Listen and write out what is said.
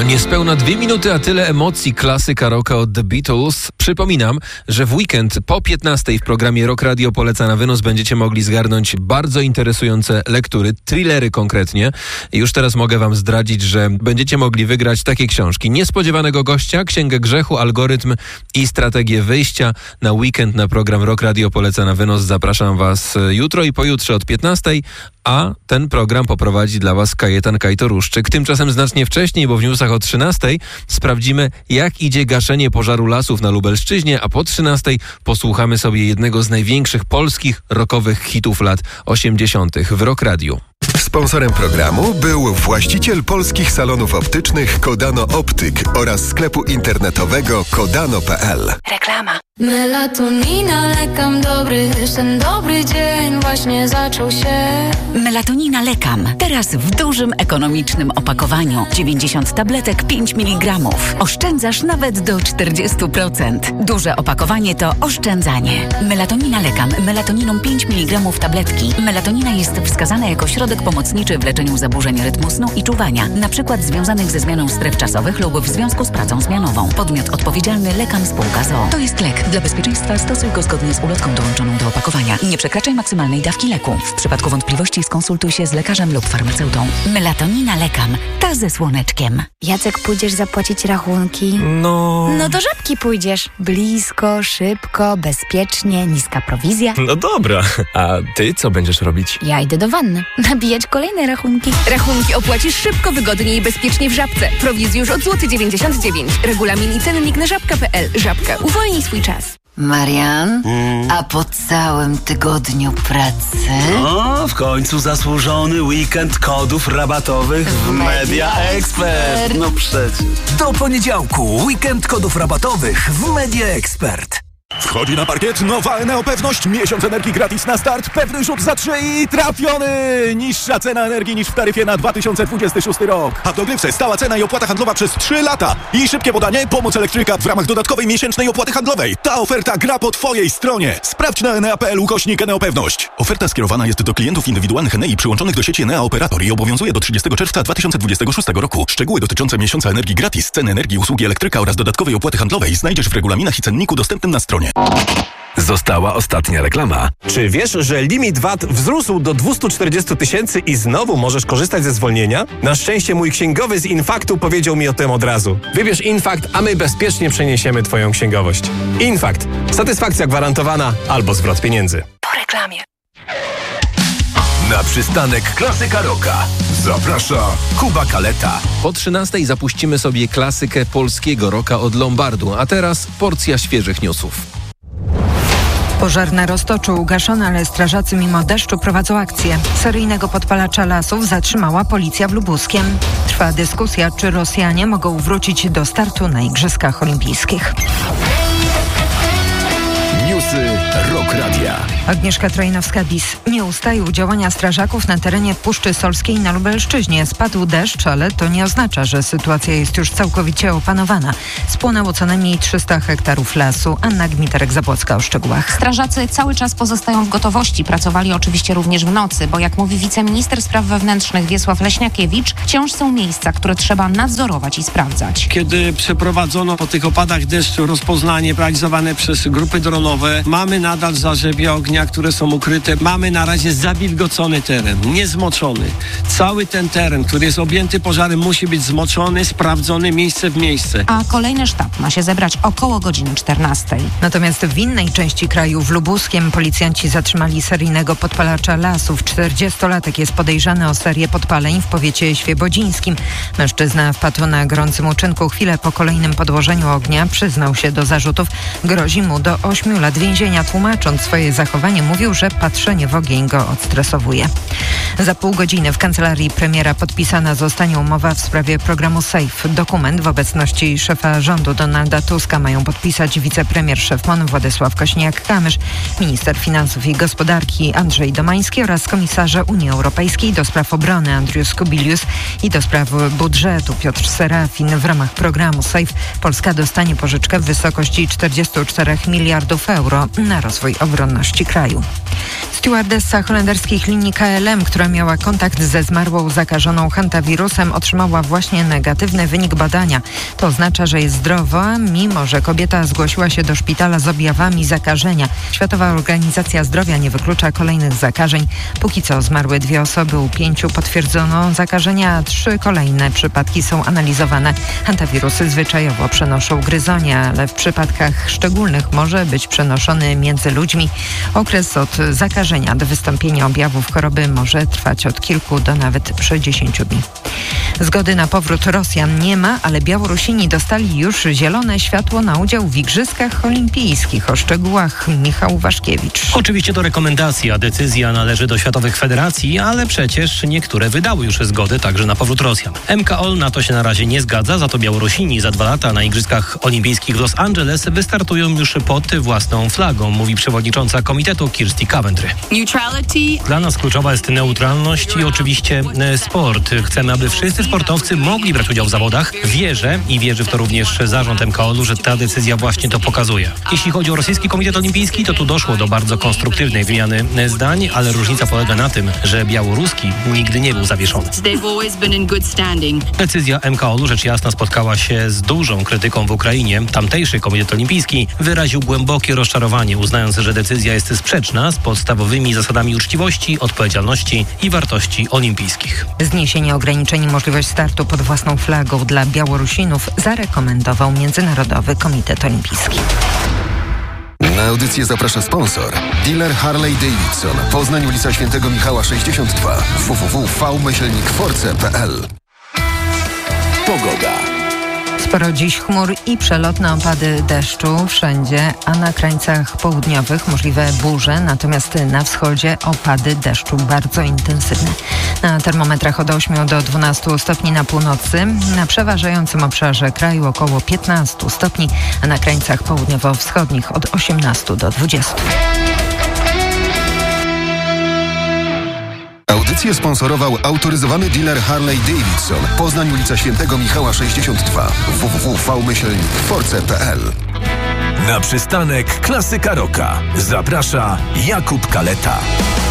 Niespełna 2 minuty, a tyle emocji, klasyka rocka od The Beatles. Przypominam, że w weekend po 15 w programie Rock Radio Poleca na wynos będziecie mogli zgarnąć bardzo interesujące lektury, thrillery konkretnie. Już teraz mogę wam zdradzić, że będziecie mogli wygrać takie książki: Niespodziewanego gościa, Księgę grzechu, Algorytm i Strategię wyjścia. Na weekend na program Rock Radio Poleca na wynos zapraszam was jutro i pojutrze od 15, a ten program poprowadzi dla was Kajetan Kajtoruszczyk. Tymczasem znacznie wcześniej, bo w newsach o 13 sprawdzimy, jak idzie gaszenie pożaru lasów na Lubelszczyźnie, a po 13 posłuchamy sobie jednego z największych polskich rockowych hitów lat 80. w Rock Radiu. Sponsorem programu był właściciel polskich salonów optycznych Kodano Optyk oraz sklepu internetowego kodano.pl. Reklama. Melatonina, lekam dobry, ten dobry dzień właśnie zaczął się. Melatonina Lekam. Teraz w dużym, ekonomicznym opakowaniu. 90 tabletek, 5 mg. Oszczędzasz nawet do 40%. Duże opakowanie to oszczędzanie. Melatonina Lekam. Melatoniną 5 mg tabletki. Melatonina jest wskazana jako środek pomocniczy w leczeniu zaburzeń rytmu snu i czuwania, np. związanych ze zmianą stref czasowych lub w związku z pracą zmianową. Podmiot odpowiedzialny Lekam Spółka z.o.o. To jest lek. Dla bezpieczeństwa stosuj go zgodnie z ulotką dołączoną do opakowania. Nie przekraczaj maksymalnej dawki leku. W przypadku wątpliwości skonsultuj się z lekarzem lub farmaceutą. Melatonina Lekam. Ta ze słoneczkiem. Jacek, pójdziesz zapłacić rachunki? No do Żabki pójdziesz. Blisko, szybko, bezpiecznie, niska prowizja. No dobra. A ty co będziesz robić? Ja idę do wanny. Nabijać kolejne rachunki. Rachunki opłacisz szybko, wygodnie i bezpiecznie w Żabce. Prowizji już od złoty 99. Regulamin i cennik na żabka.pl. Żabka. Uwolnij swój czas. Marian, a po całym tygodniu pracy? No, w końcu zasłużony weekend kodów rabatowych w Media Expert. No przecież. Do poniedziałku weekend kodów rabatowych w Media Expert. Wchodzi na parkiet nowa Eneo Pewność. Miesiąc energii gratis na start. Pewny rzut za 3 i trafiony! Niższa cena energii niż w taryfie na 2026 rok. A w dogrywce stała cena i opłata handlowa przez 3 lata. I szybkie podanie, pomoc elektryka w ramach dodatkowej miesięcznej opłaty handlowej. Ta oferta gra po twojej stronie. Sprawdź na enea.pl/Eneo Pewność. Oferta skierowana jest do klientów indywidualnych Enei przyłączonych do sieci Enea Operator i obowiązuje do 30 czerwca 2026 roku. Szczegóły dotyczące miesiąca energii gratis, ceny energii, usługi elektryka oraz dodatkowej opłaty handlowej znajdziesz w regulaminach i cenniku dostępnym na stronie. Została ostatnia reklama. Czy wiesz, że limit VAT wzrósł do 240 000 i znowu możesz korzystać ze zwolnienia? Na szczęście mój księgowy z Infaktu powiedział mi o tym od razu. Wybierz Infakt, a my bezpiecznie przeniesiemy twoją księgowość. Infakt. Satysfakcja gwarantowana albo zwrot pieniędzy. Po reklamie. Na przystanek Klasyka Rocka zaprasza Kuba Kaleta. Po 13 zapuścimy sobie klasykę polskiego rocka od Lombardu, a teraz porcja świeżych newsów. Pożar na Roztoczu ugaszony, ale strażacy mimo deszczu prowadzą akcję. Seryjnego podpalacza lasów zatrzymała policja w Lubuskiem. Trwa dyskusja, czy Rosjanie mogą wrócić do startu na Igrzyskach Olimpijskich. Newsy Rock Radia. Agnieszka Trojnowska-Bis. Nie ustają działania strażaków na terenie Puszczy Solskiej na Lubelszczyźnie. Spadł deszcz, ale to nie oznacza, że sytuacja jest już całkowicie opanowana. Spłonęło co najmniej 300 hektarów lasu. Anna Gmiterek-Zabłocka o szczegółach. Strażacy cały czas pozostają w gotowości. Pracowali oczywiście również w nocy, bo jak mówi wiceminister spraw wewnętrznych Wiesław Leśniakiewicz, wciąż są miejsca, które trzeba nadzorować i sprawdzać. Kiedy przeprowadzono po tych opadach deszczu rozpoznanie realizowane przez grupy dronowe, mamy nadal zarzebia ognia, które są ukryte. Mamy na razie zawilgocony teren, niezmoczony. Cały ten teren, który jest objęty pożarem, musi być zmoczony, sprawdzony miejsce w miejsce. A kolejny sztab ma się zebrać około godziny 14. Natomiast w innej części kraju, w Lubuskiem, policjanci zatrzymali seryjnego podpalacza lasów. 40-latek jest podejrzany o serię podpaleń w powiecie świebodzińskim. Mężczyzna wpadł na gorącym uczynku chwilę po kolejnym podłożeniu ognia. Przyznał się do zarzutów. Grozi mu do 8 lat więzienia. Tłumacząc swoje zachowanie, mówił, że patrzenie w ogień go odstresowuje. Za pół godziny w kancelarii premiera podpisana zostanie umowa w sprawie programu SAFE. Dokument w obecności szefa rządu Donalda Tuska mają podpisać wicepremier szef MON Władysław Kosiniak-Kamysz, minister finansów i gospodarki Andrzej Domański oraz komisarze Unii Europejskiej do spraw obrony Andrius Kubilius i do spraw budżetu Piotr Serafin. W ramach programu SAFE Polska dostanie pożyczkę w wysokości 44 miliardów euro na rozwój obronności kraju. Stewardessa holenderskich linii KLM, która miała kontakt ze zmarłą zakażoną hantawirusem, otrzymała właśnie negatywny wynik badania. To oznacza, że jest zdrowa, mimo że kobieta zgłosiła się do szpitala z objawami zakażenia. Światowa Organizacja Zdrowia nie wyklucza kolejnych zakażeń. Póki co zmarły 2 osoby, u 5 potwierdzono zakażenia, 3 kolejne przypadki są analizowane. Hantawirusy zwyczajowo przenoszą gryzonie, ale w przypadkach szczególnych może być przenoszony między ludźmi. Okres od zakażenia do wystąpienia objawów choroby może trwać od kilku do nawet 60 dni. Zgody na powrót Rosjan nie ma, ale Białorusini dostali już zielone światło na udział w Igrzyskach Olimpijskich. O szczegółach Michał Waszkiewicz. Oczywiście to rekomendacja, a decyzja należy do światowych federacji, ale przecież niektóre wydały już zgody także na powrót Rosjan. MKOL na to się na razie nie zgadza, za to Białorusini za 2 lata na Igrzyskach Olimpijskich w Los Angeles wystartują już pod własną flagą, mówi przewodnicząca komitetu Kirsty Coventry. Dla nas kluczowa jest neutralność i oczywiście sport. Chcemy, aby wszyscy sportowcy mogli brać udział w zawodach. Wierzy w to również zarząd MKOL-u, że ta decyzja właśnie to pokazuje. Jeśli chodzi o Rosyjski Komitet Olimpijski, to tu doszło do bardzo konstruktywnej wymiany zdań, ale różnica polega na tym, że białoruski nigdy nie był zawieszony. Decyzja MKOL-u rzecz jasna spotkała się z dużą krytyką w Ukrainie. Tamtejszy Komitet Olimpijski wyraził głębokie rozczarowanie, uznając, że decyzja jest sprzeczna z podstawowymi zasadami uczciwości, odpowiedzialności i wartości olimpijskich. Zniesienie ograniczeń i możliwość startu pod własną flagą dla Białorusinów zarekomendował Międzynarodowy Komitet Olimpijski. Na audycję zaprasza sponsor. Dealer Harley Davidson. Poznań, ulica Świętego Michała 62. www.v-force.pl. Pogoda. Sporo dziś chmur i przelotne opady deszczu wszędzie, a na krańcach południowych możliwe burze, natomiast na wschodzie opady deszczu bardzo intensywne. Na termometrach od 8 do 12 stopni na północy, na przeważającym obszarze kraju około 15 stopni, a na krańcach południowo-wschodnich od 18 do 20. Audycję sponsorował autoryzowany dealer Harley Davidson. Poznań, ulica Świętego Michała 62. www.v-force.pl. Na przystanek Klasyka Rocka zaprasza Jakub Kaleta.